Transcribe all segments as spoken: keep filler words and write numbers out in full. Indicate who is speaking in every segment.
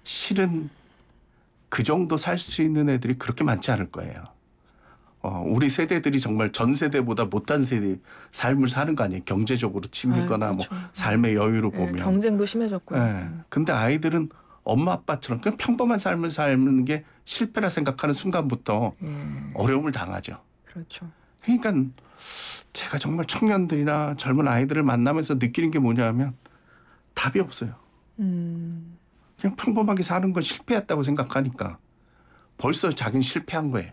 Speaker 1: 실은 그 정도 살 수 있는 애들이 그렇게 많지 않을 거예요. 어, 우리 세대들이 정말 전 세대보다 못한 세대 삶을 사는 거 아니에요. 경제적으로 치밀거나
Speaker 2: 아, 그렇죠.
Speaker 1: 뭐 삶의 여유로
Speaker 2: 네,
Speaker 1: 보면.
Speaker 2: 경쟁도 심해졌고요.
Speaker 1: 네. 근데 아이들은 엄마 아빠처럼 그냥 평범한 삶을 사는 게 실패라 생각하는 순간부터
Speaker 2: 예.
Speaker 1: 어려움을 당하죠.
Speaker 2: 그렇죠.
Speaker 1: 그러니까 제가 정말 청년들이나 젊은 아이들을 만나면서 느끼는 게 뭐냐면 답이 없어요.
Speaker 2: 음.
Speaker 1: 그냥 평범하게 사는 건 실패했다고 생각하니까 벌써 자기는 실패한 거예요.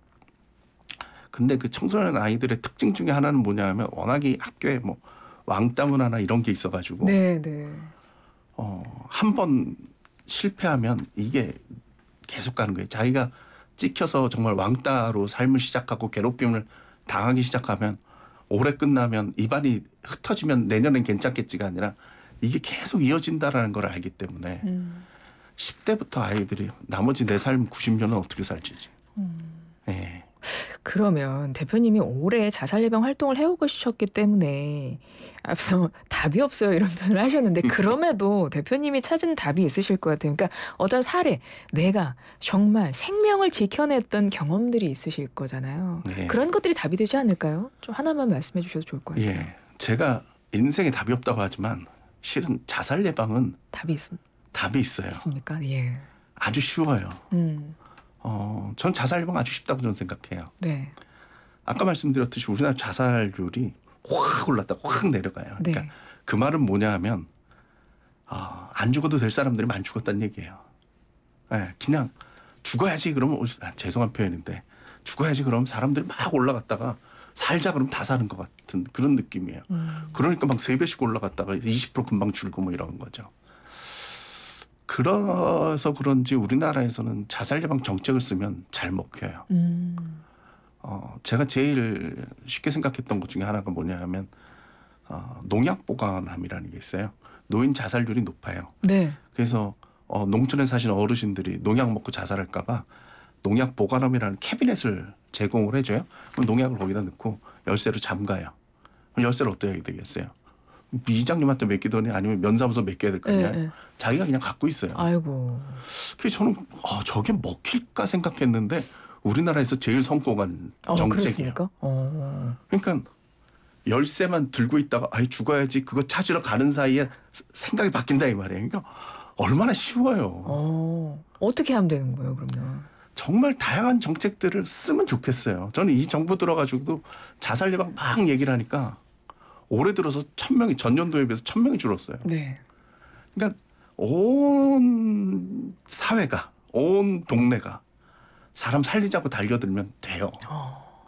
Speaker 1: 근데 그 청소년 아이들의 특징 중에 하나는 뭐냐면 워낙에 학교에 뭐 왕따 문화나 이런 게 있어가지고
Speaker 2: 네, 네.
Speaker 1: 어, 한 번 실패하면 이게 계속 가는 거예요. 자기가 찍혀서 정말 왕따로 삶을 시작하고 괴롭힘을 당하기 시작하면 올해 끝나면 입안이 흩어지면 내년엔 괜찮겠지가 아니라 이게 계속 이어진다라는 걸 알기 때문에
Speaker 2: 음.
Speaker 1: 십 대부터 아이들이 나머지 내 삶 구십 년은 어떻게 살지.
Speaker 2: 음.
Speaker 1: 예.
Speaker 2: 그러면 대표님이 오래 자살 예방 활동을 해오셨기 때문에 앞서 답이 없어요 이런 표현을 하셨는데 그럼에도 대표님이 찾은 답이 있으실 것 같아요. 그러니까 어떤 사례, 내가 정말 생명을 지켜냈던 경험들이 있으실 거잖아요.
Speaker 1: 예.
Speaker 2: 그런 것들이 답이 되지 않을까요? 좀 하나만 말씀해 주셔도 좋을 것 같아요.
Speaker 1: 예. 제가 인생에 답이 없다고 하지만 실은 자살 예방은
Speaker 2: 답이 있,
Speaker 1: 답이 있어요.
Speaker 2: 있습니까? 예.
Speaker 1: 아주 쉬워요.
Speaker 2: 음.
Speaker 1: 어, 전 자살 예방 아주 쉽다고 저는 생각해요.
Speaker 2: 네.
Speaker 1: 아까 말씀드렸듯이 우리나라 자살률이 확 올랐다가 확 내려가요. 그러니까
Speaker 2: 네.
Speaker 1: 그 말은 뭐냐 하면 어, 안 죽어도 될 사람들이 많이 죽었다는 얘기예요. 네, 그냥 죽어야지 그러면 아, 죄송한 표현인데 죽어야지 그러면 사람들이 막 올라갔다가 살자 그러면 다 사는 것 같은 그런 느낌이에요.
Speaker 2: 음.
Speaker 1: 그러니까 막 세 배씩 올라갔다가 이십 퍼센트 금방 줄고 뭐 이런 거죠. 그래서 그런지 우리나라에서는 자살 예방 정책을 쓰면 잘 먹혀요.
Speaker 2: 음.
Speaker 1: 어, 제가 제일 쉽게 생각했던 것 중에 하나가 뭐냐 하면 어, 농약 보관함이라는 게 있어요. 노인 자살률이 높아요.
Speaker 2: 네.
Speaker 1: 그래서 어, 농촌에 사시는 어르신들이 농약 먹고 자살할까 봐 농약 보관함이라는 캐비넷을 제공을 해줘요. 그럼 농약을 거기다 넣고 열쇠로 잠가요. 그럼 열쇠를 어떻게 해야 되겠어요? 이장님한테 맡기더니 아니면 면사무소 맡겨야 될 거 아니야.
Speaker 2: 네, 네.
Speaker 1: 자기가 그냥 갖고 있어요.
Speaker 2: 아이고.
Speaker 1: 그래서 저는 어, 저게 먹힐까 생각했는데 우리나라에서 제일 성공한
Speaker 2: 어,
Speaker 1: 정책이에요.
Speaker 2: 그렇습니까? 어.
Speaker 1: 그러니까 열쇠만 들고 있다가 아이 죽어야지 그거 찾으러 가는 사이에 생각이 바뀐다 이 말이에요. 그러니까 얼마나 쉬워요.
Speaker 2: 어. 어떻게 하면 되는 거예요, 그러면?
Speaker 1: 정말 다양한 정책들을 쓰면 좋겠어요. 저는 이 정부 들어가지고도 자살 예방 막 얘기를 하니까 올해 들어서 천 명이 전년도에 비해서 천 명이 줄었어요.
Speaker 2: 네.
Speaker 1: 그러니까 온 사회가 온 동네가 사람 살리자고 달려들면 돼요.
Speaker 2: 어.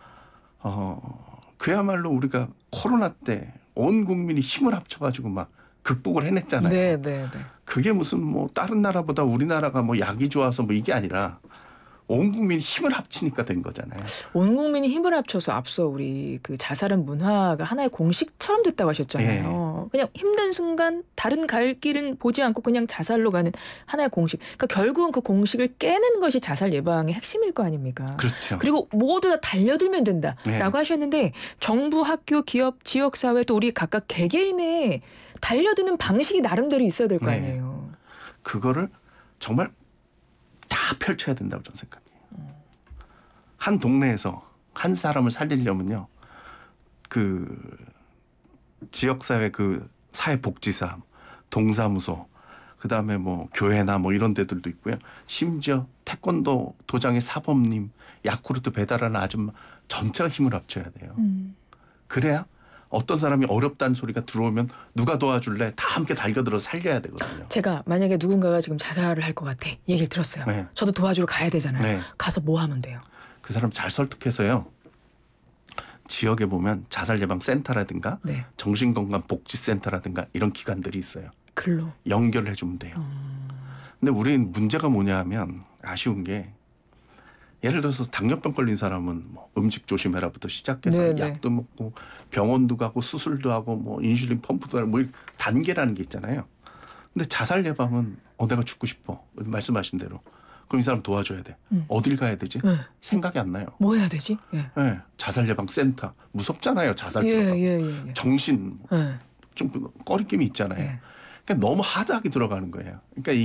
Speaker 1: 어, 그야말로 우리가 코로나 때 온 국민이 힘을 합쳐가지고 막 극복을 해냈잖아요.
Speaker 2: 네, 네, 네.
Speaker 1: 그게 무슨 뭐 다른 나라보다 우리나라가 뭐 약이 좋아서 뭐 이게 아니라 온 국민이 힘을 합치니까 된 거잖아요.
Speaker 2: 온 국민이 힘을 합쳐서 앞서 우리 그 자살은 문화가 하나의 공식처럼 됐다고 하셨잖아요. 그냥 힘든 순간 다른 갈 길은 보지 않고 그냥 자살로 가는 하나의 공식. 그러니까 결국은 그 공식을 깨는 것이 자살 예방의 핵심일 거 아닙니까?
Speaker 1: 그렇죠.
Speaker 2: 그리고 모두 다 달려들면 된다라고
Speaker 1: 네.
Speaker 2: 하셨는데 정부, 학교, 기업, 지역사회 또 우리 각각 개개인의 달려드는 방식이 나름대로 있어야 될 거
Speaker 1: 네.
Speaker 2: 아니에요.
Speaker 1: 그거를 정말 다 펼쳐야 된다고 저는 생각해요. 한 동네에서 한 사람을 살리려면요. 그 지역사회 그 사회복지사, 동사무소, 그다음에 뭐 교회나 뭐 이런 데들도 있고요. 심지어 태권도 도장의 사범님, 야쿠르트 배달하는 아줌마 전체가 힘을 합쳐야 돼요.
Speaker 2: 음.
Speaker 1: 그래야 어떤 사람이 어렵다는 소리가 들어오면 누가 도와줄래? 다 함께 달겨들어 살려야 되거든요.
Speaker 2: 제가 만약에 누군가가 지금 자살을 할 것 같아. 얘기를 들었어요.
Speaker 1: 네.
Speaker 2: 저도 도와주러 가야 되잖아요.
Speaker 1: 네.
Speaker 2: 가서 뭐 하면 돼요?
Speaker 1: 그 사람 잘 설득해서요. 지역에 보면 자살 예방 센터라든가
Speaker 2: 네.
Speaker 1: 정신건강 복지센터라든가 이런 기관들이 있어요.
Speaker 2: 글로.
Speaker 1: 연결해 주면 돼요.
Speaker 2: 음.
Speaker 1: 근데 우리는 문제가 뭐냐 하면 아쉬운 게 예를 들어서 당뇨병 걸린 사람은 뭐 음식 조심해라부터 시작해서
Speaker 2: 네네.
Speaker 1: 약도 먹고 병원도 가고 수술도 하고 뭐 인슐린 펌프도 하고 뭐 이렇게 단계라는 게 있잖아요. 근데 자살 예방은 어 내가 죽고 싶어. 말씀하신 대로. 그럼 이 사람 도와줘야 돼.
Speaker 2: 음.
Speaker 1: 어딜 가야 되지?
Speaker 2: 네.
Speaker 1: 생각이 안 나요.
Speaker 2: 뭐 해야 되지? 예.
Speaker 1: 네, 자살 예방 센터. 무섭잖아요. 자살
Speaker 2: 예,
Speaker 1: 들어가고.
Speaker 2: 예, 예, 예.
Speaker 1: 정신
Speaker 2: 예.
Speaker 1: 좀 꺼리낌이 있잖아요.
Speaker 2: 예.
Speaker 1: 그러니까 너무 하드하게 들어가는 거예요. 그러니까